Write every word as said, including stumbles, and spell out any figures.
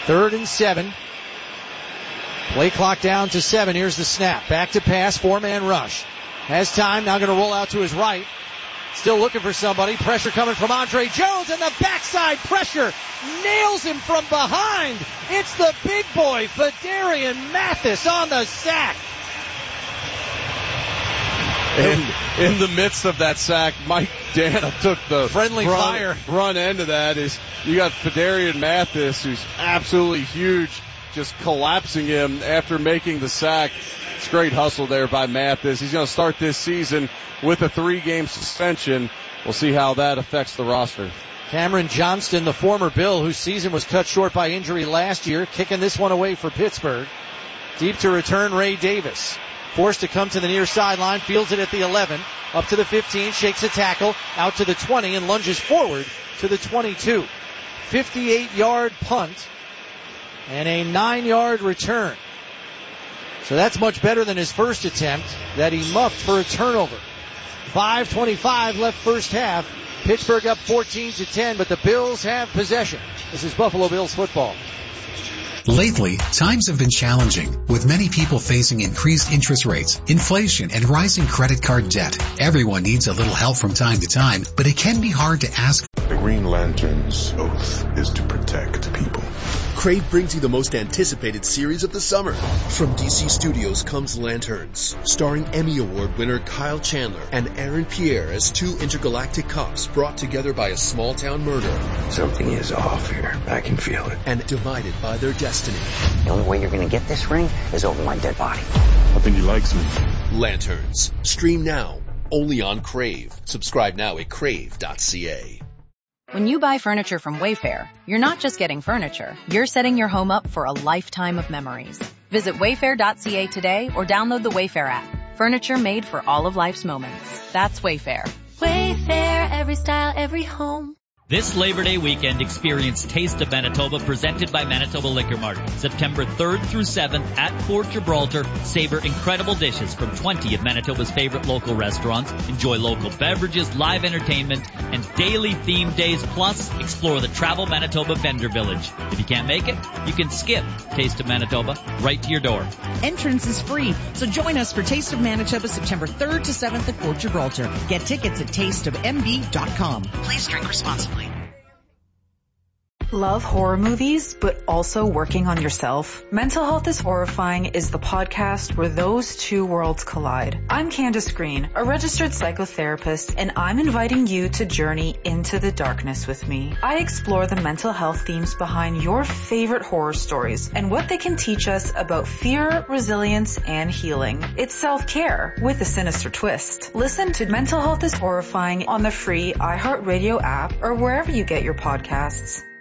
Third and seven. Play clock down to seven. Here's the snap. Back to pass. Four-man rush. Has time. Now going to roll out to his right. Still looking for somebody. Pressure coming from Andre Jones, and the backside pressure nails him from behind. It's the big boy, Phidarian Mathis, on the sack. In, in the midst of that sack, Mike Dana took the friendly run, fire. Run end of that is you got Phidarian Mathis, who's absolutely huge, just collapsing him after making the sack. It's great hustle there by Mathis. He's going to start this season with a three-game suspension. We'll see how that affects the roster. Cameron Johnston, the former Bill, whose season was cut short by injury last year, kicking this one away for Pittsburgh. Deep to return Ray Davis. Forced to come to the near sideline, fields it at the eleven, up to the fifteen, shakes a tackle, out to the twenty, and lunges forward to the twenty-two. fifty-eight yard punt and a nine yard return. So that's much better than his first attempt that he muffed for a turnover. five twenty-five left first half. Pittsburgh up fourteen to ten, but the Bills have possession. This is Buffalo Bills football. Lately, times have been challenging, with many people facing increased interest rates, inflation, and rising credit card debt. Everyone needs a little help from time to time, but it can be hard to ask. The Green Lantern's oath is to protect people. Crave brings you the most anticipated series of the summer. From D C Studios comes Lanterns, starring Emmy Award winner Kyle Chandler and Aaron Pierre as two intergalactic cops brought together by a small-town murder. Something is off here. I can feel it. And divided by their destiny. The only way you're going to get this ring is over my dead body. I think he likes me. Lanterns. Stream now. Only on Crave. Subscribe now at crave dot c a. When you buy furniture from Wayfair, you're not just getting furniture. You're setting your home up for a lifetime of memories. Visit wayfair dot c a today or download the Wayfair app. Furniture made for all of life's moments. That's Wayfair. Wayfair, every style, every home. This Labor Day weekend, experience Taste of Manitoba presented by Manitoba Liquor Mart. September third through seventh at Fort Gibraltar. Savor incredible dishes from twenty of Manitoba's favorite local restaurants. Enjoy local beverages, live entertainment, and daily themed days. Plus, explore the Travel Manitoba Vendor Village. If you can't make it, you can skip Taste of Manitoba right to your door. Entrance is free, so join us for Taste of Manitoba September third to seventh at Fort Gibraltar. Get tickets at taste of m b dot com. Please drink responsibly. Love horror movies, but also working on yourself? Mental Health is Horrifying is the podcast where those two worlds collide. I'm Candace Green, a registered psychotherapist, and I'm inviting you to journey into the darkness with me. I explore the mental health themes behind your favorite horror stories and what they can teach us about fear, resilience, and healing. It's self-care with a sinister twist. Listen to Mental Health is Horrifying on the free iHeartRadio app or wherever you get your podcasts.